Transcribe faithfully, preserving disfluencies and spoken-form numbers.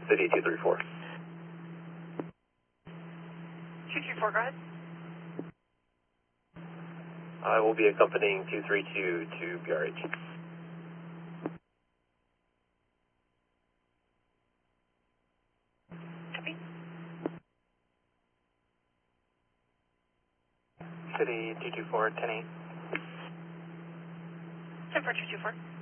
City two three four. two three four, go ahead. I will be accompanying two three two to B R H. Copy. City two two four, ten eight. ten four two two four.